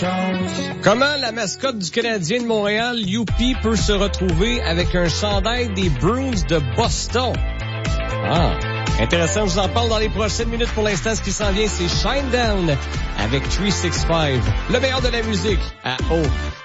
Comment la mascotte du Canadien de Montréal, Youpi, peut se retrouver avec un chandail des Bruins de Boston? Ah, intéressant, je vous en parle dans les prochaines minutes. Pour l'instant, ce qui s'en vient, c'est Shinedown avec 365. Le meilleur de la musique à